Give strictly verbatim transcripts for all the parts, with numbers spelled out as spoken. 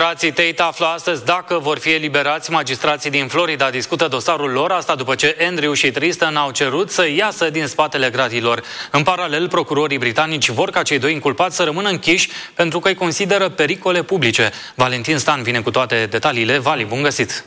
Frații Tate află astăzi dacă vor fi eliberați. Magistrații din Florida discută dosarul lor, asta după ce Andrew și Tristan au cerut să iasă din spatele gratilor. În paralel, procurorii britanici vor ca cei doi inculpați să rămână închiși pentru că îi consideră pericole publice. Valentin Stan vine cu toate detaliile. Vali, bun găsit!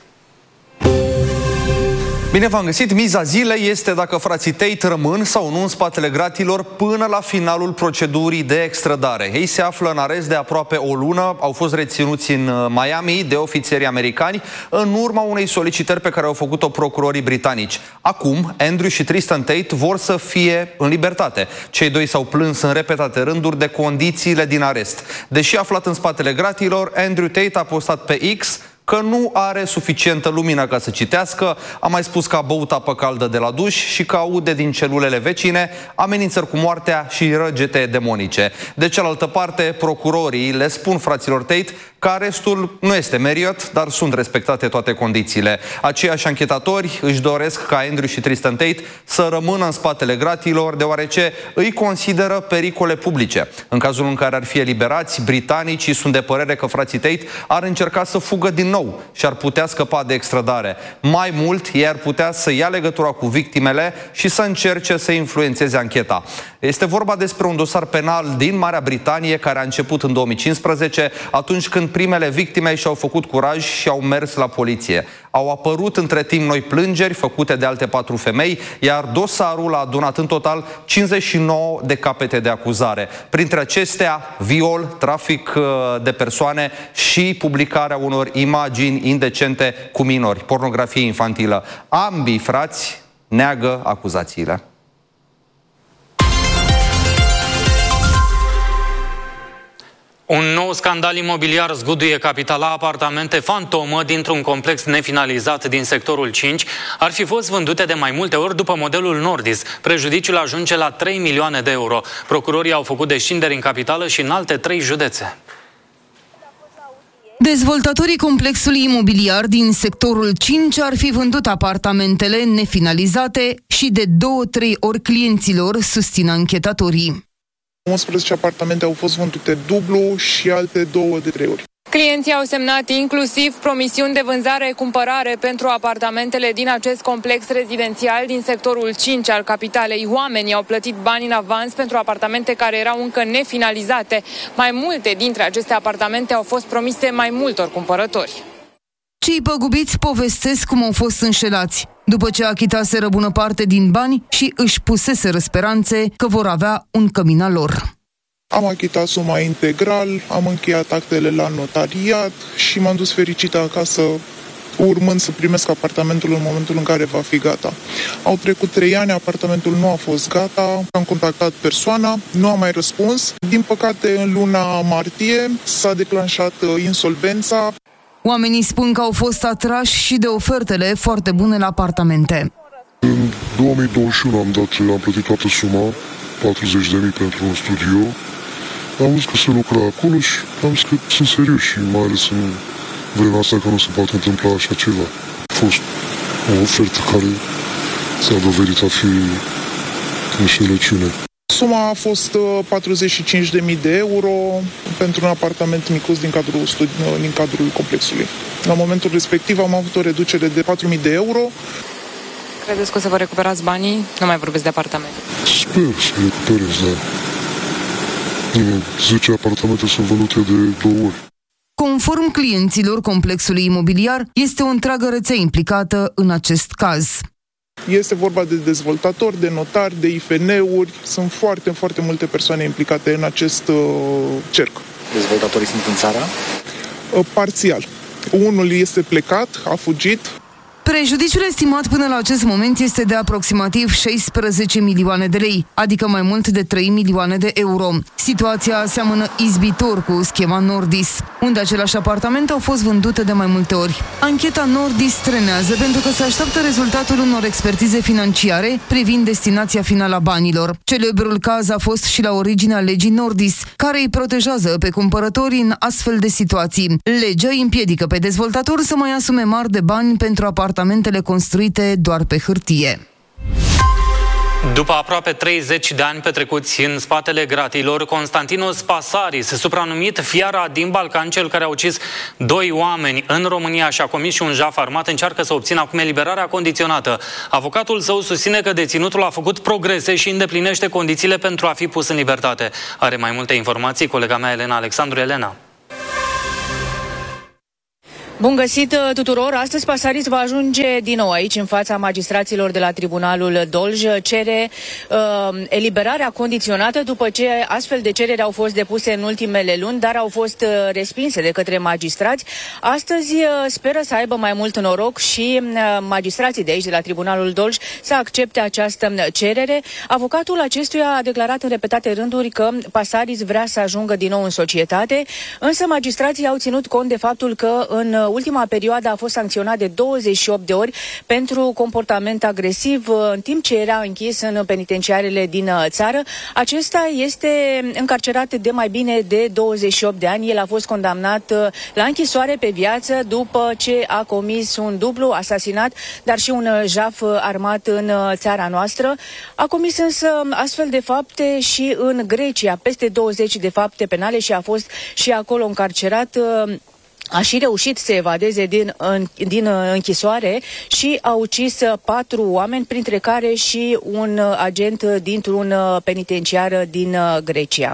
Bine v-am găsit! Miza zilei este dacă frații Tate rămân sau nu în spatele gratilor până la finalul procedurii de extradare. Ei se află în arest de aproape o lună, au fost reținuți în Miami de ofițeri americani în urma unei solicitări pe care au făcut-o procurorii britanici. Acum, Andrew și Tristan Tate vor să fie în libertate. Cei doi s-au plâns în repetate rânduri de condițiile din arest. Deși aflat în spatele gratilor, Andrew Tate a postat pe X că nu are suficientă lumină ca să citească, a mai spus că a băut apă caldă de la duș și că aude din celulele vecine amenințări cu moartea și răgete demonice. De cealaltă parte, procurorii le spun fraților Tate că arestul nu este meriot, dar sunt respectate toate condițiile. Aceiași anchetatori își doresc ca Andrew și Tristan Tate să rămână în spatele gratilor, deoarece îi consideră pericole publice. În cazul în care ar fi eliberați, britanicii sunt de părere că frații Tate ar încerca să fugă din nou și ar putea scăpa de extradare. Mai mult, ei ar putea să ia legătura cu victimele și să încerce să influențeze ancheta. Este vorba despre un dosar penal din Marea Britanie care a început în două mii cincisprezece, atunci când primele victime și-au făcut curaj și au mers la poliție. Au apărut între timp noi plângeri făcute de alte patru femei, iar dosarul a adunat în total cincizeci și nouă de capete de acuzare. Printre acestea, viol, trafic de persoane și publicarea unor imagini indecente cu minori, pornografie infantilă. Ambii frați neagă acuzațiile. Un nou scandal imobiliar zguduie capitala. Apartamente fantomă dintr-un complex nefinalizat din sectorul cinci ar fi fost vândute de mai multe ori după modelul Nordis. Prejudiciul ajunge la trei milioane de euro. Procurorii au făcut descinderi în capitală și în alte trei județe. Dezvoltatorii complexului imobiliar din sectorul cinci ar fi vândut apartamentele nefinalizate și de două-trei ori clienților, susțin anchetatorii. unsprezece apartamente au fost vândute dublu și alte două de trei ori. Clienții au semnat inclusiv promisiuni de vânzare-cumpărare pentru apartamentele din acest complex rezidențial din sectorul cinci al capitalei. Oamenii au plătit bani în avans pentru apartamente care erau încă nefinalizate. Mai multe dintre aceste apartamente au fost promise mai multor cumpărători. Cei păgubiți povestesc cum au fost înșelați, după ce achitaseră bună parte din bani și își puseseră speranțe că vor avea un cămin al lor. Am achitat suma integral, am încheiat actele la notariat și m-am dus fericită acasă, urmând să primesc apartamentul în momentul în care va fi gata. Au trecut trei ani, apartamentul nu a fost gata, am contactat persoana, nu a mai răspuns. Din păcate, în luna martie s-a declanșat insolvența. Oamenii spun că au fost atrași și de ofertele foarte bune la apartamente. În două mii douăzeci și unu am, dat, am plătit toată suma, patruzeci de mii pentru un studio. Am văzut că se lucra acolo și am zis că sunt serios și mai ales în vremea asta că nu se poate întâmpla așa ceva. A fost o ofertă care s-a dovedit a fi înșelăciune. Suma a fost patruzeci și cinci de mii de euro pentru un apartament micuț din cadrul, studi- din cadrul complexului. La momentul respectiv am avut o reducere de patru mii de euro. Credeți că o să vă recuperați banii? Nu mai vorbesc de apartamente. Sper să recuperez, da. zece apartamente sunt vândute de două ori. Conform clienților complexului imobiliar, este o întreagă rețea implicată în acest caz. Este vorba de dezvoltatori, de notari, de I F N-uri. Sunt foarte, foarte multe persoane implicate în acest uh, cerc. Dezvoltatorii sunt în țară? Uh, parțial. Unul este plecat, a fugit. Prejudiciul estimat până la acest moment este de aproximativ șaisprezece milioane de lei, adică mai mult de trei milioane de euro. Situația seamănă izbitor cu schema Nordis, unde aceleași apartamente au fost vândute de mai multe ori. Ancheta Nordis trenează pentru că se așteaptă rezultatul unor expertize financiare privind destinația finală a banilor. Celebrul caz a fost și la originea legii Nordis, care îi protejează pe cumpărători în astfel de situații. Legea îi împiedică pe dezvoltator să mai asume mari de bani pentru apartamente apartamentele construite doar pe hârtie. După aproape treizeci de ani petrecuți în spatele gratilor, Constantinos Pasaris, supranumit Fiara din Balcan, cel care a ucis doi oameni în România și a comis și un jaf armat, încearcă să obțină acum eliberarea condiționată. Avocatul său susține că deținutul a făcut progrese și îndeplinește condițiile pentru a fi pus în libertate. Are mai multe informații colega mea Elena Alexandru. Elena. Bun găsit tuturor! Astăzi Pasaris va ajunge din nou aici în fața magistraților de la Tribunalul Dolj. Cere uh, eliberarea condiționată după ce astfel de cereri au fost depuse în ultimele luni, dar au fost uh, respinse de către magistrați. Astăzi uh, speră să aibă mai mult noroc și uh, magistrații de aici, de la Tribunalul Dolj, să accepte această cerere. Avocatul acestuia a declarat în repetate rânduri că Pasaris vrea să ajungă din nou în societate, însă magistrații au ținut cont de faptul că în ultima perioadă a fost sancționat de douăzeci și opt de ori pentru comportament agresiv în timp ce era închis în penitenciarele din țară. Acesta este încarcerat de mai bine de douăzeci și opt de ani. El a fost condamnat la închisoare pe viață după ce a comis un dublu asasinat, dar și un jaf armat în țara noastră. A comis însă astfel de fapte și în Grecia, peste douăzeci de fapte penale, și a fost și acolo încarcerat. A și reușit să evadeze din, în, din închisoare și a ucis patru oameni, printre care și un agent dintr-un penitenciar din Grecia.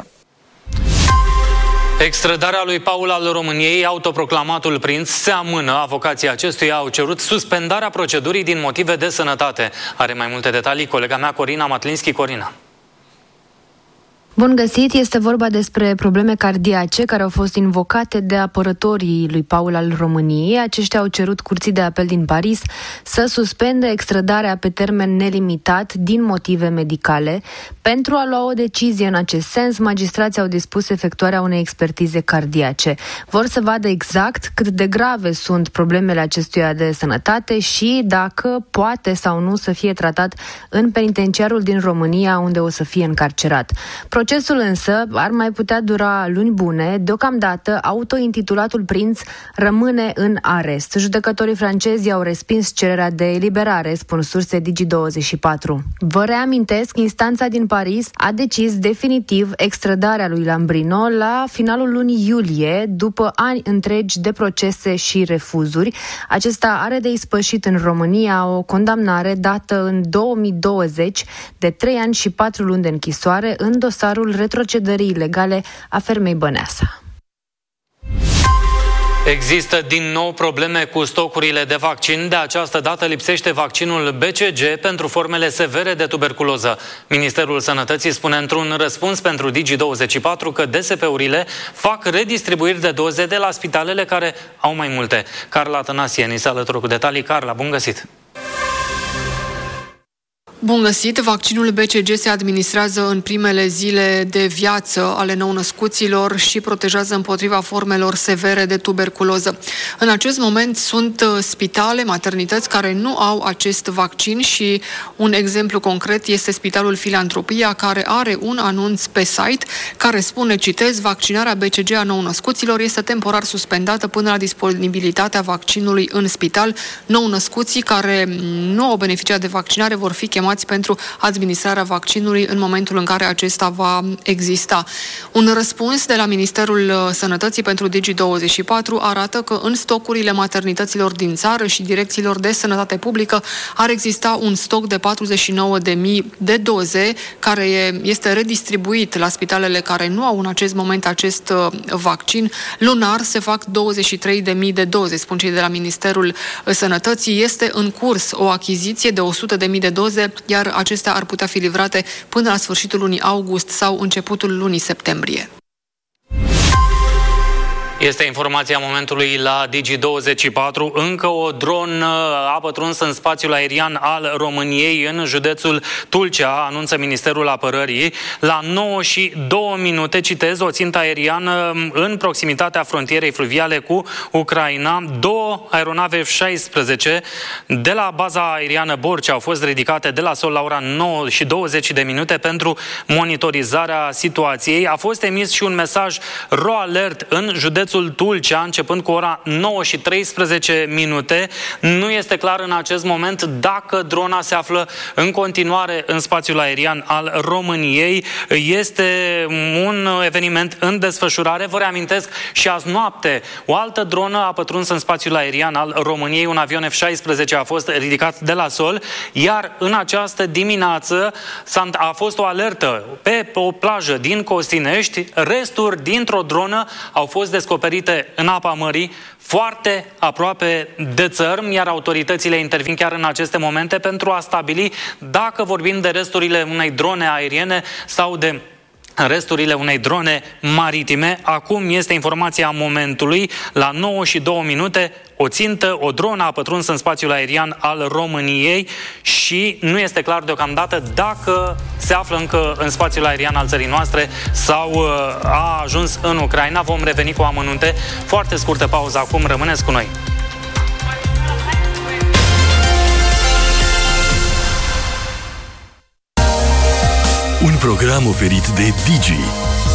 Extrădarea lui Paul al României, autoproclamatul prinț, se amână. Avocații acestuia au cerut suspendarea procedurii din motive de sănătate. Are mai multe detalii colega mea Corina Matlinski. Corina. Bun găsit! Este vorba despre probleme cardiace care au fost invocate de apărătorii lui Paul al României. Aceștia au cerut Curții de Apel din Paris să suspende extrădarea pe termen nelimitat din motive medicale. Pentru a lua o decizie în acest sens, magistrații au dispus efectuarea unei expertize cardiace. Vor să vadă exact cât de grave sunt problemele acestuia de sănătate și dacă poate sau nu să fie tratat în penitenciarul din România, unde o să fie încarcerat. Procesul însă ar mai putea dura luni bune. Deocamdată, autointitulatul prinț rămâne în arest. Judecătorii francezi au respins cererea de eliberare, spun surse Digi douăzeci și patru. Vă reamintesc, instanța din Paris a decis definitiv extrădarea lui Lambrino la finalul lunii iulie, după ani întregi de procese și refuzuri. Acesta are de ispășit în România o condamnare dată în două mii douăzeci de trei ani și patru luni de închisoare în dosarul retrocedării ilegale a fermei Băneasa. Există din nou probleme cu stocurile de vaccin. De această dată lipsește vaccinul B C G pentru formele severe de tuberculoză. Ministerul Sănătății spune într-un răspuns pentru Digi douăzeci și patru că D S P-urile fac redistribuiri de doze de la spitalele care au mai multe. Carla Tănasie ni se alătură cu detalii. Carla, bun găsit! Bun găsit! Vaccinul B C G se administrează în primele zile de viață ale nou-născuților și protejează împotriva formelor severe de tuberculoză. În acest moment sunt spitale, maternități care nu au acest vaccin și un exemplu concret este Spitalul Filantropia, care are un anunț pe site care spune, citez, vaccinarea B C G a nou-născuților este temporar suspendată până la disponibilitatea vaccinului în spital. Nou-născuții care nu au beneficiat de vaccinare vor fi chemați pentru administrarea vaccinului în momentul în care acesta va exista. Un răspuns de la Ministerul Sănătății pentru Digi douăzeci și patru arată că în stocurile maternităților din țară și direcțiilor de sănătate publică ar exista un stoc de patruzeci și nouă de mii de doze care este redistribuit la spitalele care nu au în acest moment acest vaccin. Lunar se fac douăzeci și trei de mii de doze, spun cei de la Ministerul Sănătății. Este în curs o achiziție de o sută de mii de doze, iar acestea ar putea fi livrate până la sfârșitul lunii august sau începutul lunii septembrie. Este informația momentului la Digi douăzeci și patru. Încă o dron a pătruns în spațiul aerian al României în județul Tulcea, anunță Ministerul Apărării. La nouă și două minute, citez, o țintă aeriană în proximitatea frontierei fluviale cu Ucraina. Două aeronave F șaisprezece de la baza aeriană Borcea au fost ridicate de la sol la ora nouă și douăzeci de minute pentru monitorizarea situației. A fost emis și un mesaj ro alert în județul județul Tulcea, începând cu ora nouă și treisprezece minute. Nu este clar în acest moment dacă drona se află în continuare în spațiul aerian al României. Este un eveniment în desfășurare. Vă reamintesc, și azi noapte o altă dronă a pătruns în spațiul aerian al României. Un avion F șaisprezece a fost ridicat de la sol, iar în această dimineață a fost o alertă pe o plajă din Costinești. Resturi dintr-o dronă au fost descoperite în apa mării, foarte aproape de țărm, iar autoritățile intervin chiar în aceste momente pentru a stabili dacă vorbim de resturile unei drone aeriene sau de resturile unei drone maritime. Acum este informația momentului. La nouă și două minute, o țintă, o dronă a pătruns în spațiul aerian al României și nu este clar deocamdată dacă se află încă în spațiul aerian al țării noastre sau a ajuns în Ucraina. Vom reveni cu amănunte. Foarte scurtă pauză acum, rămâneți cu noi. Un program oferit de Digi,